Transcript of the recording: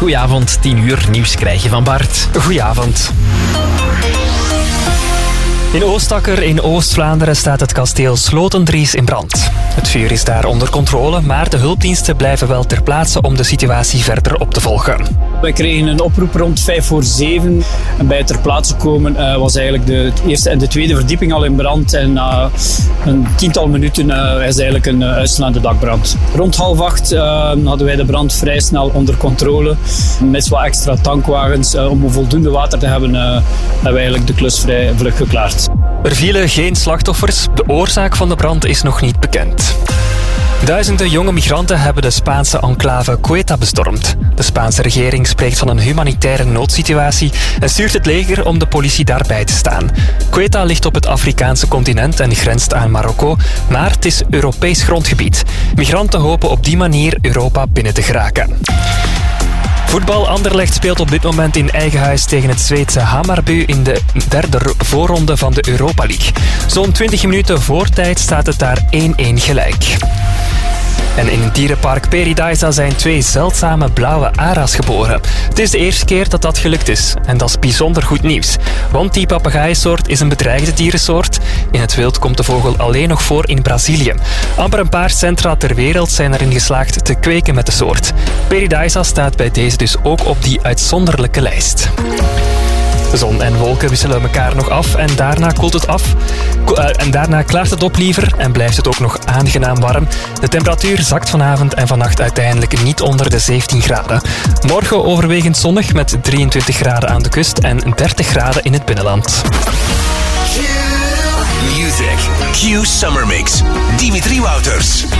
Goedenavond, 10 uur, nieuws krijg je van Bart. Goedenavond. In Oostakker in Oost-Vlaanderen staat het kasteel Slotendries in brand. Het vuur is daar onder controle, maar de hulpdiensten blijven wel ter plaatse om de situatie verder op te volgen. Wij kregen een oproep rond 6:55 en bij het ter plaatse komen was eigenlijk de eerste en de tweede verdieping al in brand en na een tiental minuten is eigenlijk een uitslaande dakbrand. Rond 7:30 hadden wij de brand vrij snel onder controle. Met wat extra tankwagens om voldoende water te hebben, hebben we eigenlijk de klus vrij vlug geklaard. Er vielen geen slachtoffers. De oorzaak van de brand is nog niet bekend. Duizenden jonge migranten hebben de Spaanse enclave Ceuta bestormd. De Spaanse regering spreekt van een humanitaire noodsituatie en stuurt het leger om de politie daarbij te staan. Ceuta ligt op het Afrikaanse continent en grenst aan Marokko, maar het is Europees grondgebied. Migranten hopen op die manier Europa binnen te geraken. Voetbal Anderlecht speelt op dit moment in eigen huis tegen het Zweedse Hammarby in de derde voorronde van de Europa League. Zo'n 20 minuten voor tijd staat het daar 1-1 gelijk. En in het dierenpark Paradise zijn 2 zeldzame blauwe ara's geboren. Het is de eerste keer dat dat gelukt is. En dat is bijzonder goed nieuws. Want die papegaaiensoort is een bedreigde dierensoort. In het wild komt de vogel alleen nog voor in Brazilië. Amper een paar centra ter wereld zijn erin geslaagd te kweken met de soort. Paradise staat bij deze dus ook op die uitzonderlijke lijst. De zon en wolken wisselen elkaar nog af en daarna koelt het af. En daarna klaart het op liever en blijft het ook nog aangenaam warm. De temperatuur zakt vanavond en vannacht uiteindelijk niet onder de 17 graden. Morgen overwegend zonnig met 23 graden aan de kust en 30 graden in het binnenland. Music. Q Summer Mix. Dimitri Wouters.